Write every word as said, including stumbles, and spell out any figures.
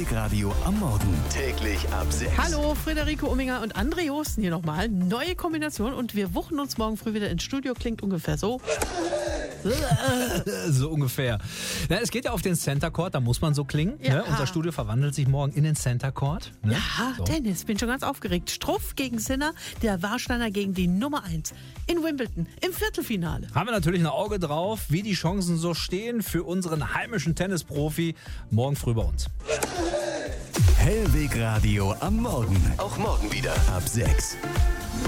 Hellweg Radio am Morgen. Täglich ab sechs. Hallo, Friederike Umminger und André Josten hier nochmal. Neue Kombination und wir wuchen uns morgen früh wieder ins Studio. Klingt ungefähr so. So ungefähr. Ja, es geht ja auf den Center Court, da muss man so klingen. Ja. Ne? Unser Studio verwandelt sich morgen in den Center Court. Ne? Ja, so. Tennis, bin schon ganz aufgeregt. Struff gegen Sinner, der Warsteiner gegen die Nummer eins in Wimbledon im Viertelfinale. Haben wir natürlich ein Auge drauf, wie die Chancen so stehen für unseren heimischen Tennisprofi morgen früh bei uns. Hellweg Radio am Morgen. Auch morgen wieder ab sechs.